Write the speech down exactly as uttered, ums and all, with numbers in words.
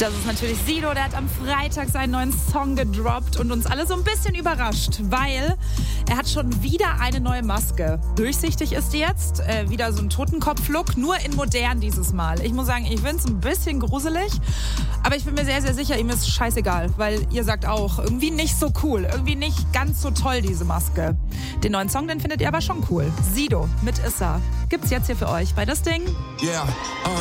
Das ist natürlich Sido, der hat am Freitag seinen neuen Song gedroppt und uns alle so ein bisschen überrascht, weil er hat schon wieder eine neue Maske. Durchsichtig ist die jetzt, äh, wieder so ein Totenkopf-Look, nur in modern dieses Mal. Ich muss sagen, ich finde es ein bisschen gruselig, aber ich bin mir sehr, sehr sicher, ihm ist scheißegal, weil ihr sagt auch, irgendwie nicht so cool, irgendwie nicht ganz so toll, diese Maske. Den neuen Song, den findet ihr aber schon cool. Sido mit Issa gibt's jetzt hier für euch bei Das Ding. Yeah, uh.